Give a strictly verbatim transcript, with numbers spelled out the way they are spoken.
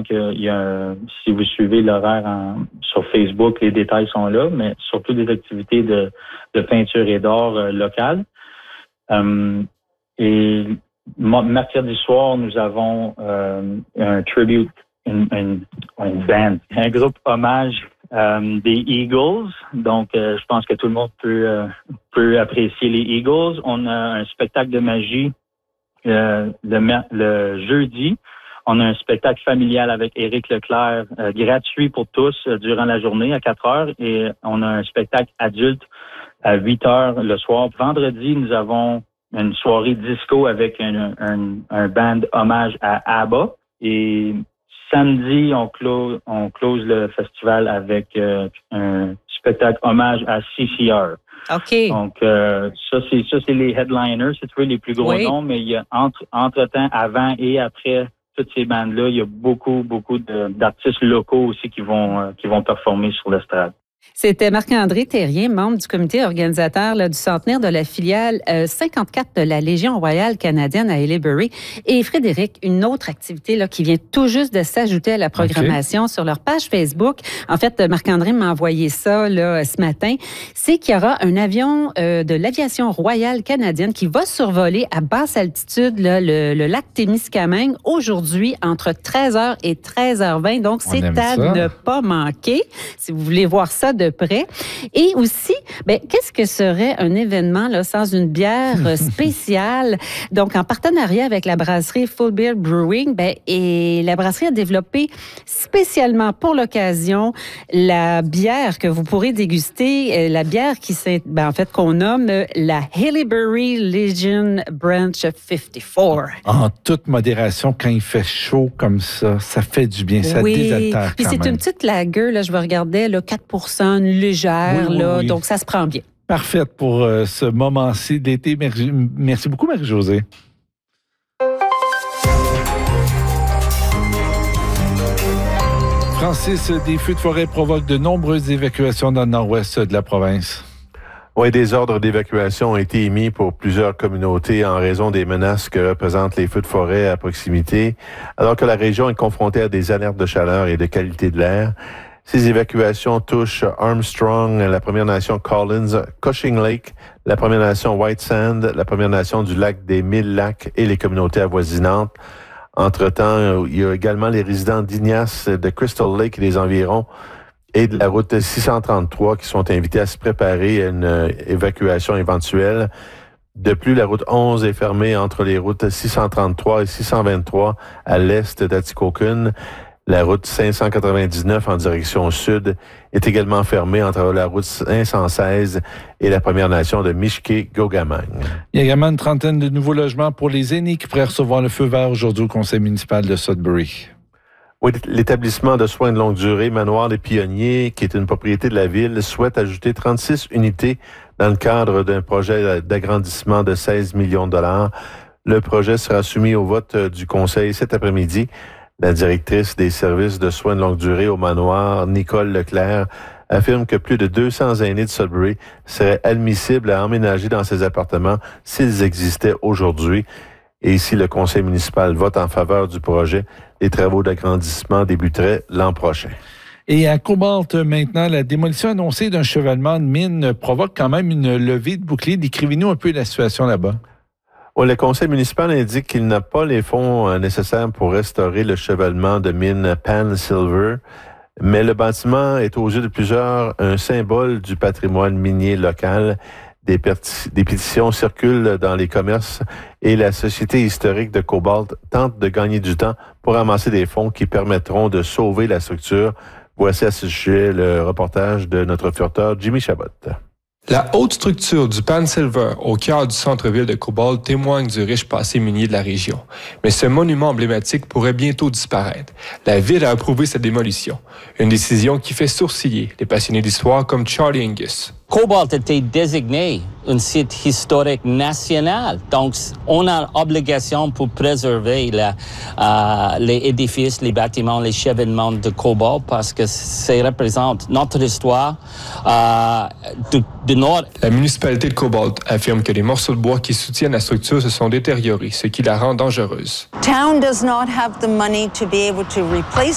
Donc, euh, il y a, si vous suivez l'horaire en, sur Facebook, les détails sont là, mais surtout des activités de, de peinture et d'art euh, locales. Euh, et mercredi soir, nous avons euh, un tribute, une, une, une band, un groupe hommage euh, des Eagles. Donc, euh, je pense que tout le monde peut, euh, peut apprécier les Eagles. On a un spectacle de magie euh, le, le jeudi. On a un spectacle familial avec Éric Leclerc, euh, gratuit pour tous euh, durant la journée à quatre heures. Et on a un spectacle adulte à huit heures le soir. Vendredi, nous avons une soirée disco avec un, un, un band hommage à ABBA. Et samedi, on close, on close le festival avec euh, un spectacle hommage à C C R. OK. Donc, euh, ça, c'est ça, c'est les headliners, si tu veux, les plus gros oui. noms. Mais il y a entre, entre-temps, avant et après toutes ces bandes-là, il y a beaucoup, beaucoup de, d'artistes locaux aussi qui vont, euh, qui vont performer sur l'estrade. C'était Marc-André Thérien, membre du comité organisateur là, du centenaire de la filiale euh, cinquante-quatre de la Légion royale canadienne à Haileybury. Et Frédéric, une autre activité là, qui vient tout juste de s'ajouter à la programmation okay. sur leur page Facebook. En fait, Marc-André m'a envoyé ça là, ce matin. C'est qu'il y aura un avion euh, de l'aviation royale canadienne qui va survoler à basse altitude là, le, le lac Témiscamingue aujourd'hui entre treize heures et treize heures vingt. Donc, c'est à ça. Ne pas manquer si vous voulez voir ça de près. Et aussi, ben, qu'est-ce que serait un événement là, sans une bière spéciale? Donc, en partenariat avec la brasserie Full Beer Brewing, ben, et la brasserie a développé spécialement pour l'occasion la bière que vous pourrez déguster, la bière qui s'est, ben, en fait, qu'on nomme la Haileybury Legion Branch cinquante-quatre. En toute modération, quand il fait chaud comme ça, ça fait du bien, ça oui. désaltère Puis quand c'est même. Une petite lager, là, je me regardais, là, quatre pour cent, une légère, oui, oui, là, oui. Donc ça se prend bien. Parfaite pour euh, ce moment-ci d'été. Merci, merci beaucoup, Marie-Josée. Francis, des feux de forêt provoquent de nombreuses évacuations dans le nord-ouest de la province. Oui, des ordres d'évacuation ont été émis pour plusieurs communautés en raison des menaces que représentent les feux de forêt à proximité, alors que la région est confrontée à des alertes de chaleur et de qualité de l'air. Ces évacuations touchent Armstrong, la Première Nation Collins, Cushing Lake, la Première Nation White Sand, la Première Nation du lac des Mille Lacs et les communautés avoisinantes. Entre-temps, il y a également les résidents d'Ignace, de Crystal Lake et des environs, et de la route six cent trente-trois qui sont invités à se préparer à une euh, évacuation éventuelle. De plus, la route onze est fermée entre les routes six cent trente-trois et six cent vingt-trois à l'est d'Atikokan. La route cinq cent quatre-vingt-dix-neuf en direction sud est également fermée entre la route cinq cent seize et la Première Nation de Mishke-Gogamang. Il y a également une trentaine de nouveaux logements pour les aînés qui pourraient recevoir le feu vert aujourd'hui au conseil municipal de Sudbury. Oui, l'établissement de soins de longue durée Manoir des Pionniers, qui est une propriété de la ville, souhaite ajouter trente-six unités dans le cadre d'un projet d'agrandissement de seize millions de dollars. Le projet sera soumis au vote du conseil cet après-midi. La directrice des services de soins de longue durée au manoir, Nicole Leclerc, affirme que plus de deux cents aînés de Sudbury seraient admissibles à emménager dans ces appartements s'ils existaient aujourd'hui. Et si le conseil municipal vote en faveur du projet, les travaux d'agrandissement débuteraient l'an prochain. Et à Cobalt, maintenant, la démolition annoncée d'un chevalement de mine provoque quand même une levée de bouclier. Décrivez-nous un peu la situation là-bas. Oh, le conseil municipal indique qu'il n'a pas les fonds nécessaires pour restaurer le chevalement de mine Pan Silver, mais le bâtiment est aux yeux de plusieurs un symbole du patrimoine minier local. Des, perti- des pétitions circulent dans les commerces et la Société historique de Cobalt tente de gagner du temps pour ramasser des fonds qui permettront de sauver la structure. Voici à ce sujet le reportage de notre furteur Jimmy Chabot. La haute structure du Pan Silver au cœur du centre-ville de Cobalt témoigne du riche passé minier de la région. Mais ce monument emblématique pourrait bientôt disparaître. La ville a approuvé sa démolition. Une décision qui fait sourciller les passionnés d'histoire comme Charlie Angus. Cobalt était désigné un site historique national. Donc, on a l'obligation pour préserver la, euh, les édifices, les bâtiments, les chevauchements de Cobalt parce que ça représente notre histoire euh, du, du Nord. La municipalité de Cobalt affirme que les morceaux de bois qui soutiennent la structure se sont détériorés, ce qui la rend dangereuse. Town does not have the money to be able to replace